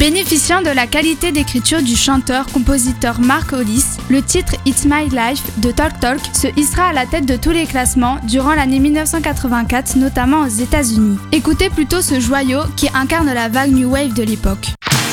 Bénéficiant de la qualité d'écriture du chanteur-compositeur Mark Hollis, le titre It's My Life de Talk Talk se hissera à la tête de tous les classements durant l'année 1984, notamment aux États-Unis. Écoutez plutôt ce joyau qui incarne la vague New Wave de l'époque.